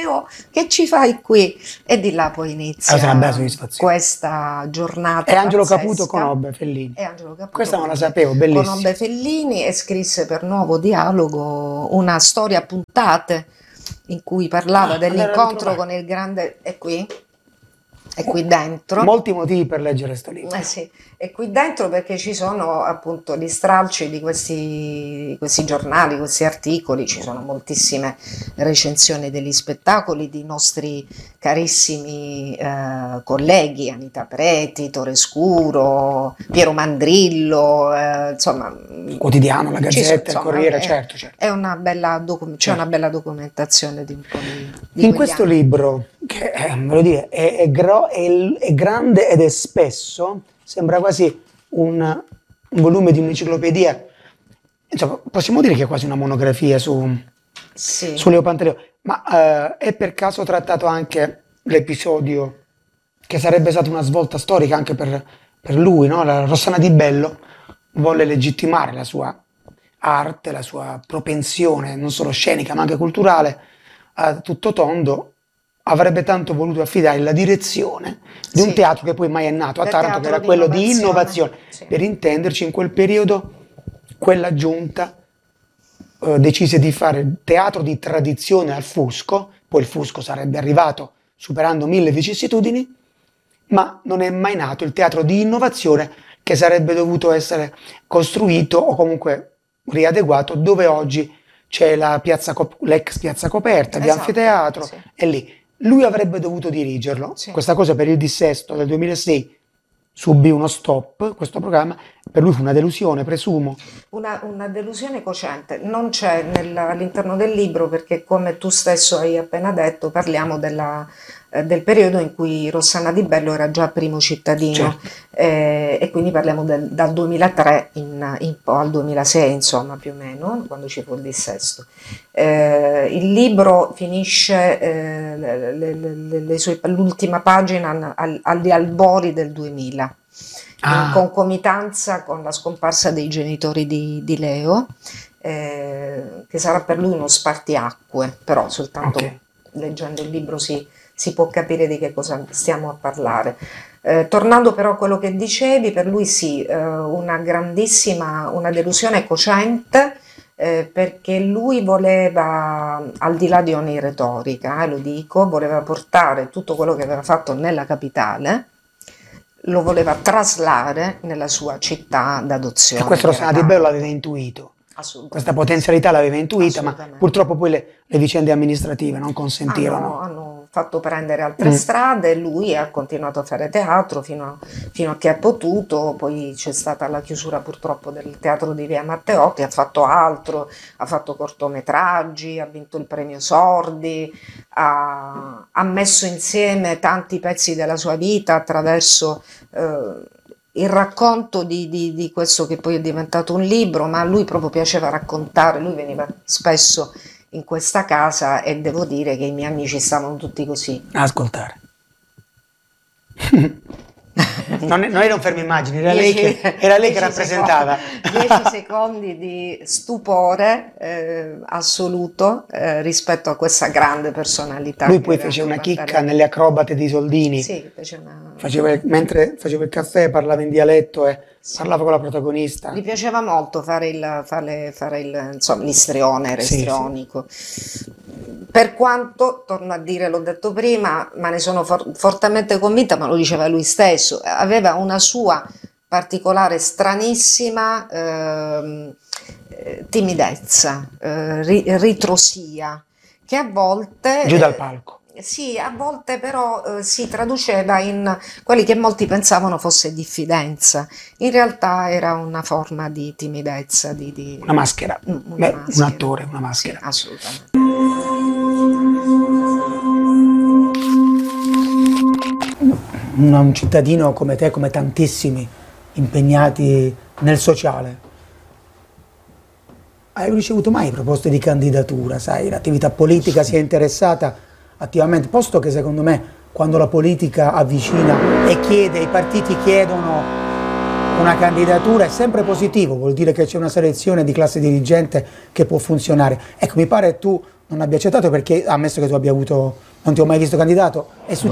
Matteo, che ci fai qui? E di là poi inizia È una bella soddisfazione. questa giornata E Angelo pazzesca. Caputo conobbe Fellini. E Angelo Caputo Questa non la sapevo, bellissima. conobbe Fellini e scrisse per Nuovo Dialogo una storia a puntate in cui parlava Andare a dell'incontro ritrovare. con il grande... È qui dentro. Molti motivi per leggere sto libro. Sì, è qui dentro perché ci sono appunto gli stralci di questi giornali, questi articoli, ci sono moltissime recensioni degli spettacoli di nostri carissimi colleghi, Anita Preti, Torescuro, Piero Mandrillo, insomma... Il quotidiano, la ci Gazzetta, il insomma, Corriere, certo. È una bella c'è una bella documentazione di un po' di In quegli questo anni. libro, che voglio dire, è grande ed è spesso, sembra quasi un volume di un'enciclopedia. Insomma, possiamo dire che è quasi una monografia su Leo Pantaleo, ma è per caso trattato anche l'episodio che sarebbe stata una svolta storica anche per lui, no? La Rossana Di Bello volle legittimare la sua arte, la sua propensione non solo scenica ma anche culturale a tutto tondo. Avrebbe tanto voluto affidare la direzione di un teatro che poi mai è nato a Del Taranto, che era teatro di quello di innovazione. innovazione. Sì. Per intenderci, in quel periodo quella giunta decise di fare teatro di tradizione al Fusco, poi il Fusco sarebbe arrivato superando 1000 vicissitudini, ma non è mai nato il teatro di innovazione che sarebbe dovuto essere costruito o comunque riadeguato dove oggi c'è l'ex piazza coperta di Esatto, anfiteatro, sì. e lì lui avrebbe dovuto dirigerlo. Sì. Questa cosa per il dissesto del 2006 subì uno stop, questo programma, per lui fu una delusione, presumo. Una delusione cocente, non c'è all'interno del libro perché, come tu stesso hai appena detto, parliamo del periodo in cui Rossana Di Bello era già primo cittadino, e quindi parliamo dal 2003 al 2006, insomma, più o meno, quando ci fu il dissesto. Il libro finisce l'ultima pagina agli albori del 2000. In concomitanza con la scomparsa dei genitori di Leo, che sarà per lui uno spartiacque, però soltanto leggendo il libro si può capire di che cosa stiamo a parlare. Tornando però a quello che dicevi, per lui sì, una delusione cocente, perché lui voleva, al di là di ogni retorica, lo dico, voleva portare tutto quello che aveva fatto nella capitale, lo voleva traslare nella sua città d'adozione. E questo Rossana Di Bello l'aveva intuito. Questa potenzialità l'aveva intuita, ma purtroppo poi le vicende amministrative non consentirono. Hanno fatto prendere altre strade, lui ha continuato a fare teatro fino a che ha potuto, poi c'è stata la chiusura purtroppo del teatro di Via Matteotti, ha fatto altro, ha fatto cortometraggi, ha vinto il premio Sordi, ha messo insieme tanti pezzi della sua vita attraverso il racconto di questo che poi è diventato un libro, ma a lui proprio piaceva raccontare, lui veniva spesso in questa casa e devo dire che i miei amici stavano tutti così. Ascoltare. Non era un fermo immagini, era lei che rappresentava. 10 secondi di stupore assoluto rispetto a questa grande personalità. Lui poi fece una chicca nelle acrobate di Soldini. Sì, mentre faceva il caffè parlava in dialetto e parlava con la protagonista. Gli piaceva molto fare insomma, l'istrione, reistrionico. Sì. Per quanto, torno a dire, l'ho detto prima, ma ne sono fortemente convinta, ma lo diceva lui stesso, aveva una sua particolare, stranissima timidezza, ritrosia, che a volte... Giù dal palco. Sì, a volte però si traduceva in quelli che molti pensavano fosse diffidenza. In realtà era una forma di timidezza. Una maschera. Un attore, una maschera. Sì, assolutamente. Un cittadino come te, come tantissimi, impegnati nel sociale. Hai ricevuto mai proposte di candidatura? Sai, l'attività politica si è interessata attivamente, posto che secondo me quando la politica avvicina e chiede, i partiti chiedono una candidatura, è sempre positivo, vuol dire che c'è una selezione di classe dirigente che può funzionare. Ecco, mi pare tu non abbia accettato perché, ammesso che tu abbia avuto, non ti ho mai visto candidato, è